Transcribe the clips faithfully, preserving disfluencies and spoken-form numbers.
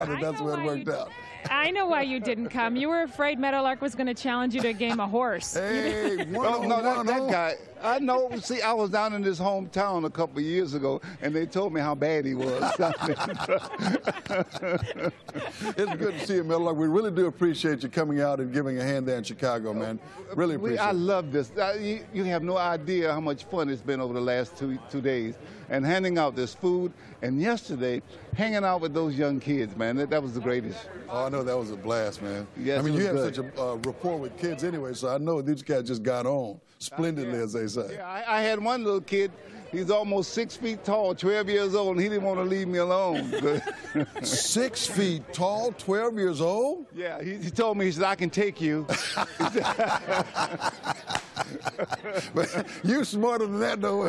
That's the way it worked out. I know why you didn't come. You were afraid Meadowlark was going to challenge you to a game of horse. Hey, no, no, that, that guy. I know. See, I was down in his hometown a couple of years ago, and they told me how bad he was. It's good to see you, Meadowlark. We really do appreciate you coming out and giving a hand there in Chicago, man. Really appreciate we, I it. I love this. I, you, you have no idea how much fun it's been over the last two two days, and handing out this food. And yesterday, hanging out with those young kids, man. That, that was the greatest. Oh, I know that was a blast, man. Yes, I mean, you have good. such a uh, rapport with kids anyway, so I know these guys just got on splendidly, yeah. as they say. Yeah, I, I had one little kid. He's almost six feet tall, twelve years old, and he didn't want to leave me alone. Six feet tall, twelve years old? Yeah, he, he told me, he said, I can take you. But you smarter than that, though.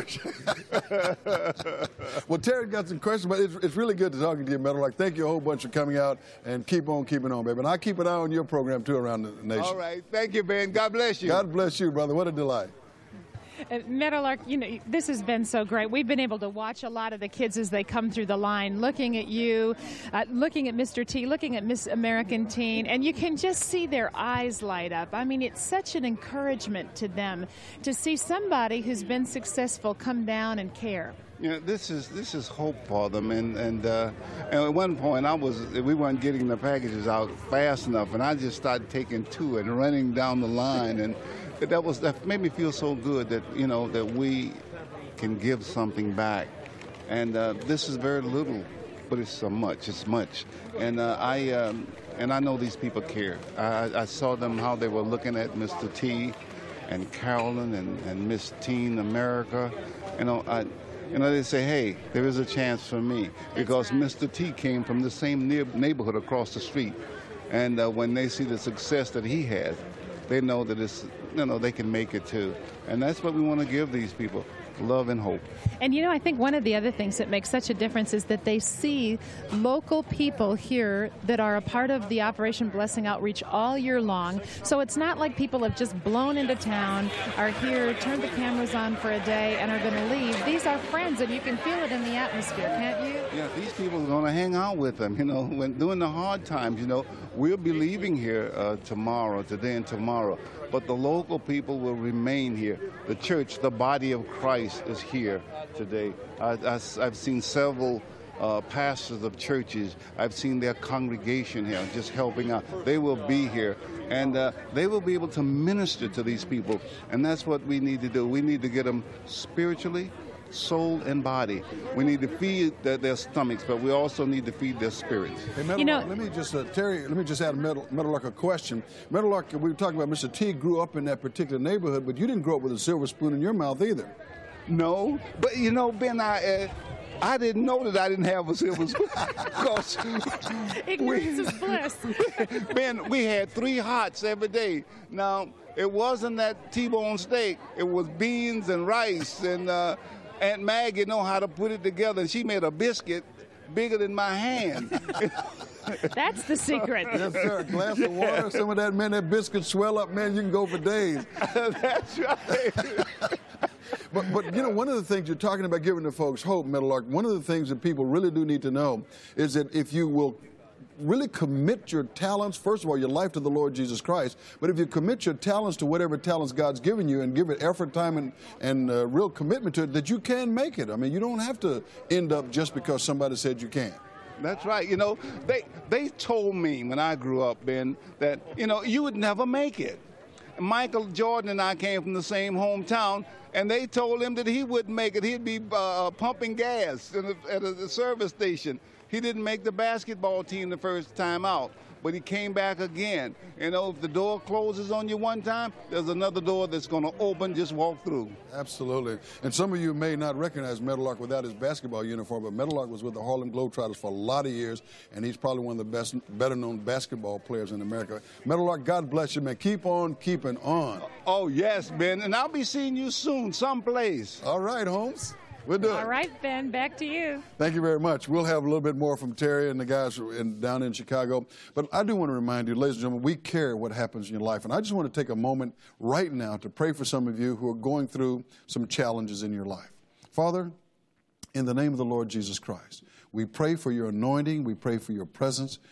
Well, Terry got some questions, but it's, it's really good to talk to you, Meadowlark. Thank you a whole bunch for coming out, and keep on keeping on, baby. And I keep an eye on your program, too, around the nation. All right. Thank you, Ben. God bless you. God bless you, brother. What a delight. Uh, Meadowlark, you know, this has been so great. We've been able to watch a lot of the kids as they come through the line, looking at you, uh, looking at Mister T, looking at Miss American Teen, and you can just see their eyes light up. I mean, it's such an encouragement to them to see somebody who's been successful come down and care. You know, this is this is hope for them, and and, uh, and at one point I was we weren't getting the packages out fast enough, and I just started taking two and running down the line, and that was that made me feel so good that you know that we can give something back, and uh, this is very little, but it's so much, it's much, and uh, I um, and I know these people care. I, I saw them how they were looking at Mister T, and Carolyn and and Miss Teen America, you know I. You know, they say, hey, there is a chance for me, because right. Mister T came from the same neighborhood across the street. And uh, when they see the success that he has, they know that it's, you know, they can make it too. And that's what we want to give these people, love and hope. And, you know, I think one of the other things that makes such a difference is that they see local people here that are a part of the Operation Blessing Outreach all year long. So it's not like people have just blown into town, are here, turned the cameras on for a day, and are going to leave. These are friends, and you can feel it in the atmosphere, can't you? Yeah, these people are going to hang out with them, you know, when during the hard times, you know. We'll be leaving here uh, tomorrow, today and tomorrow, but the local people will remain here. The church, the body of Christ, is here today. I, I, I've seen several uh, pastors of churches. I've seen their congregation here just helping out. They will be here, and uh, they will be able to minister to these people, and that's what we need to do. We need to get them spiritually, soul and body. We need to feed their, their stomachs, but we also need to feed their spirits. Hey, Meadowlark, you know, let me just, uh, Terry, let me just add Meadow, Meadowlark a question. Meadowlark, we were talking about Mister T grew up in that particular neighborhood, but you didn't grow up with a silver spoon in your mouth either. No, but you know, Ben, I, uh, I didn't know that I didn't have a silver spoon. Because ignorance is bliss. Ben, we had three hots every day. Now, it wasn't that T-bone steak. It was beans and rice, and uh, Aunt Maggie know how to put it together, and she made a biscuit bigger than my hand. That's the secret. Yes, sir. A glass of water, some of that, man, that biscuit swell up, man, you can go for days. That's right. But, but, you know, one of the things you're talking about giving the folks hope, Meadowlark, one of the things that people really do need to know is that if you will really commit your talents, first of all, your life to the Lord Jesus Christ, but if you commit your talents to whatever talents God's given you and give it effort, time, and, and uh, real commitment to it, that you can make it. I mean, you don't have to end up just because somebody said you can. That's right. You know, they, they told me when I grew up, Ben, that, you know, you would never make it. Michael Jordan and I came from the same hometown, and they told him that he wouldn't make it. He'd be uh, pumping gas at a, at a service station. He didn't make the basketball team the first time out, but he came back again. You know, if the door closes on you one time, there's another door that's going to open. Just walk through. Absolutely. And some of you may not recognize Meadowlark without his basketball uniform, but Meadowlark was with the Harlem Globetrotters for a lot of years, and he's probably one of the best, better-known basketball players in America. Meadowlark, God bless you, man. Keep on keeping on. Oh, yes, Ben, and I'll be seeing you soon someplace. All right, Holmes. We'll do it. All right, Ben, back to you. Thank you very much. We'll have a little bit more from Terry and the guys in, down in Chicago. But I do want to remind you, ladies and gentlemen, we care what happens in your life. And I just want to take a moment right now to pray for some of you who are going through some challenges in your life. Father, in the name of the Lord Jesus Christ, We pray for your anointing. We pray for your presence.